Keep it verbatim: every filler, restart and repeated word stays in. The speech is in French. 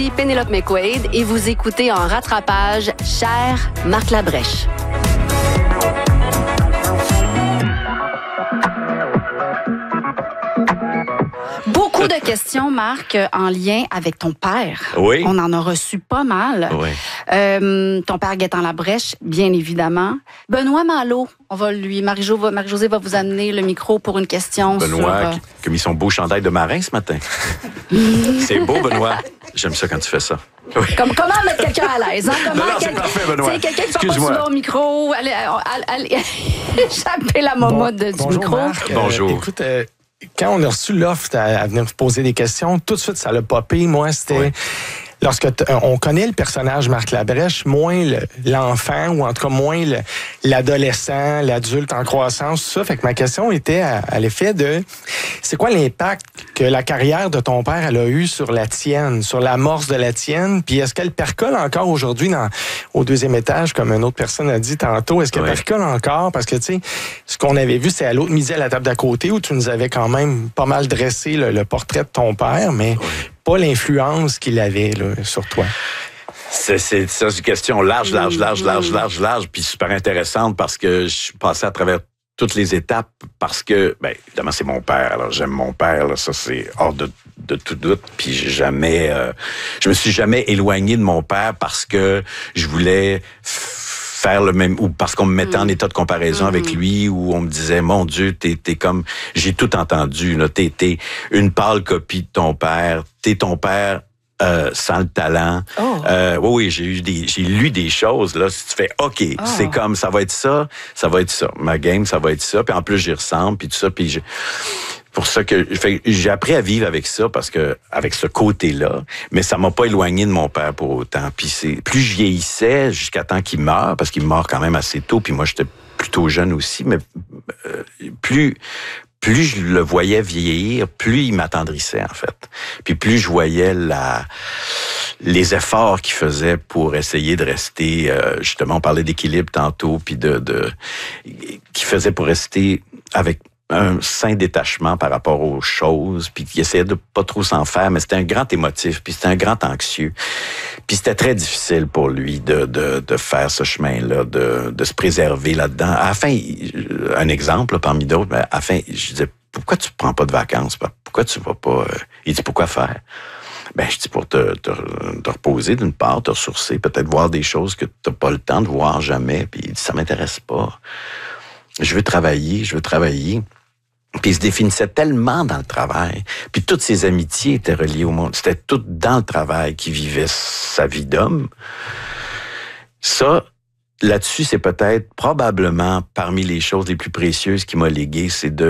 ici Pénélope McQuaid et vous écoutez en rattrapage Cher Marc Labrèche. Beaucoup de questions, Marc, en lien avec ton père. Oui. On en a reçu pas mal. Oui. Euh, ton père Gaétan Labrèche, bien évidemment. Benoît Malo, on va lui, Marie-Jo va, Marie-Josée va vous amener le micro pour une question Benoît, sur... Euh... qui, qui a mis son beau chandail de marin ce matin. C'est beau, Benoît. J'aime ça quand tu fais ça. Oui. Comme, comment mettre quelqu'un à l'aise? Hein? Comment non, non, c'est parfait, Benoît. C'est quelqu'un qui parle pas souvent au micro, allez, allez, allez, échapper la momotte bon, du bonjour micro. Marc, bonjour. Euh, écoute, euh, quand on a reçu l'offre à, à venir vous poser des questions, tout de suite, ça l'a popé. Moi, c'était... Oui. Lorsque on connaît le personnage Marc Labrèche, moins le, l'enfant, ou en tout cas moins le, l'adolescent, l'adulte en croissance, tout ça. Fait que ma question était à, à l'effet de, c'est quoi l'impact que la carrière de ton père elle a eu sur la tienne, sur l'amorce de la tienne, puis est-ce qu'elle percole encore aujourd'hui dans, au deuxième étage, comme une autre personne a dit tantôt, est-ce qu'elle oui. percole encore? Parce que, tu sais, ce qu'on avait vu, c'est à l'autre midi à la table d'à côté, où tu nous avais quand même pas mal dressé le, le portrait de ton père, mais... Oui. pas l'influence qu'il avait là, sur toi. C'est, c'est, c'est une question large, large, large, large, large, large, puis super intéressante parce que je suis passé à travers toutes les étapes parce que, ben évidemment, c'est mon père. Alors, j'aime mon père, là, ça, c'est hors de, de tout doute. Puis j'ai jamais... Euh, je me suis jamais éloigné de mon père parce que je voulais... faire le même, ou parce qu'on me mettait mmh. en état de comparaison mmh. avec lui, ou on me disait, mon Dieu, t'es, t'es comme, j'ai tout entendu, là, t'es, t'es une pâle copie de ton père, t'es ton père, euh, sans le talent. Oh. Euh, oui, oui, j'ai eu des, j'ai lu des choses, là, si tu fais, OK, oh. c'est comme, ça va être ça, ça va être ça. Ma game, ça va être ça, puis en plus, j'y ressemble, puis tout ça, puis je... pour ça que fait, j'ai appris à vivre avec ça parce que avec ce côté-là, mais ça m'a pas éloigné de mon père pour autant. Puis c'est plus je vieillissais jusqu'à temps qu'il meure parce qu'il meurt quand même assez tôt. Puis moi j'étais plutôt jeune aussi, mais euh, plus plus je le voyais vieillir, plus il m'attendrissait en fait. Puis plus je voyais la les efforts qu'il faisait pour essayer de rester euh, justement on parlait d'équilibre tantôt puis de de qu'il faisait pour rester avec un sain détachement par rapport aux choses, puis qui essayait de pas trop s'en faire, mais c'était un grand émotif, puis c'était un grand anxieux. Puis c'était très difficile pour lui de de, de faire ce chemin-là, de, de se préserver là-dedans. À la fin, un exemple là, parmi d'autres, mais à la fin, je disais, pourquoi tu prends pas de vacances? Pourquoi tu vas pas... Il dit, pourquoi faire? Ben, je dis pour te, te, te reposer d'une part, te ressourcer, peut-être voir des choses que t'as pas le temps de voir jamais, puis il dit, ça m'intéresse pas. Je veux travailler, je veux travailler. Puis il se définissait tellement dans le travail. Puis toutes ses amitiés étaient reliées au monde. C'était tout dans le travail qu'il vivait sa vie d'homme. Ça, là-dessus, c'est peut-être probablement parmi les choses les plus précieuses qu'il m'a léguées, c'est de